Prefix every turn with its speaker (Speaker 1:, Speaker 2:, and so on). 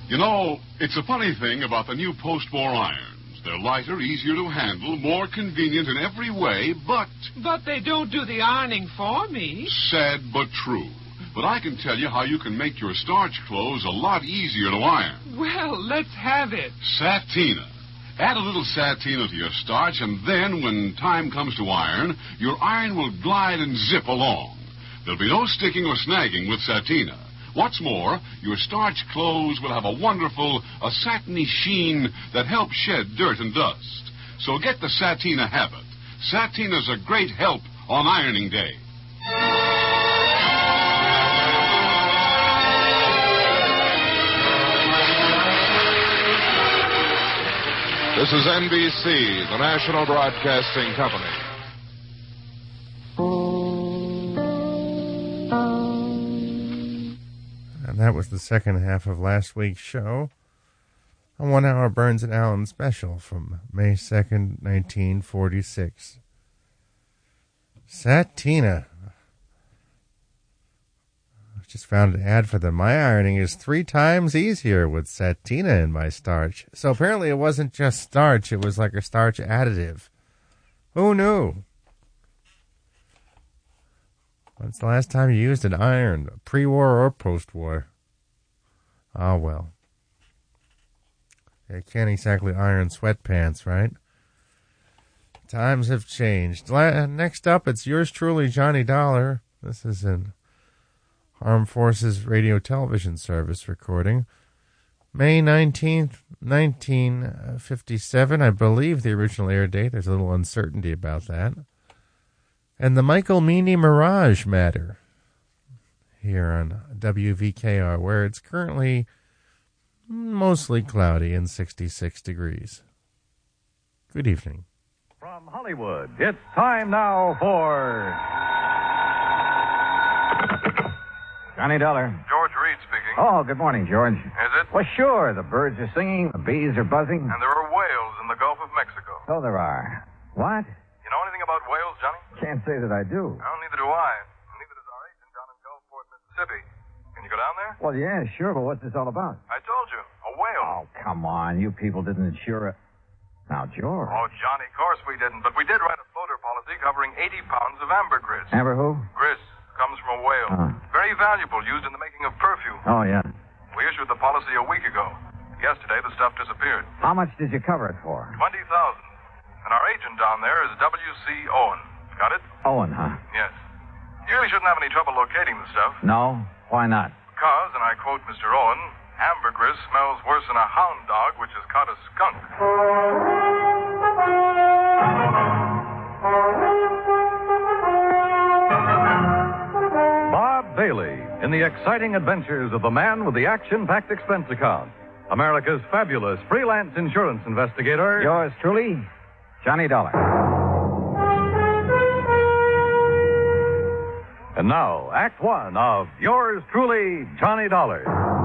Speaker 1: You know, it's a funny thing about the new post-war irons. They're lighter, easier to handle, more convenient in every way, but...
Speaker 2: But they don't do the ironing for me.
Speaker 1: Sad but true. But I can tell you how you can make your starch clothes a lot easier to iron.
Speaker 2: Well, let's have it.
Speaker 1: Satina. Add a little Satina to your starch, and then when time comes to iron, your iron will glide and zip along. There'll be no sticking or snagging with Satina. What's more, your starch clothes will have a wonderful, satiny sheen that helps shed dirt and dust. So get the Satina habit. Satina's a great help on ironing day.
Speaker 3: This is NBC, the National Broadcasting Company.
Speaker 4: And that was the second half of last week's show. A 1-hour Burns and Allen special from May 2nd, 1946. Satina. I just found an ad for them. My ironing is 3 times easier with Satina in my starch. So apparently it wasn't just starch, it was like a starch additive. Who knew? When's the last time you used an iron, pre-war or post-war? Oh, well. You can't exactly iron sweatpants, right? Times have changed. Next up, it's yours truly, Johnny Dollar. This is an Armed Forces Radio Television Service recording. May 19th, 1957, I believe the original air date. There's a little uncertainty about that. And the Michael Meany Mirage matter here on WVKR, where it's currently mostly cloudy and 66 degrees. Good evening.
Speaker 5: From Hollywood, it's time now for... Johnny Dollar.
Speaker 6: George Reed speaking.
Speaker 5: Oh, good morning, George.
Speaker 6: Is it?
Speaker 5: Well, sure. The birds are singing, the bees are buzzing.
Speaker 6: And there are whales in the Gulf of Mexico.
Speaker 5: So there are. What?
Speaker 6: You know anything about whales, Johnny?
Speaker 5: Can't say that I do.
Speaker 6: Well, neither do I. Neither does our agent down in Gulfport, Mississippi. Can you go down there?
Speaker 5: Well, yeah, sure, but what's this all about?
Speaker 6: I told you. A whale.
Speaker 5: Oh, come on. You people didn't insure it. Now, George.
Speaker 6: Oh, Johnny, of course we didn't. But we did write a floater policy covering 80 pounds of ambergris.
Speaker 5: Amber who?
Speaker 6: Gris comes from a whale. Very valuable, used in the making of perfume.
Speaker 5: Oh, yeah.
Speaker 6: We issued the policy a week ago. Yesterday, the stuff disappeared.
Speaker 5: How much did you cover it for?
Speaker 6: $20,000. And our agent down there is W.C. Owen. Got it?
Speaker 5: Owen, huh?
Speaker 6: Yes. You really shouldn't have any trouble locating the stuff.
Speaker 5: No? Why not?
Speaker 6: Because, and I quote Mr. Owen, ambergris smells worse than a hound dog which has caught a skunk.
Speaker 5: Bob Bailey in the exciting adventures of the man with the action-packed expense account. America's fabulous freelance insurance investigator. Yours truly, Johnny Dollar. And now, Act One of Yours Truly, Johnny Dollar.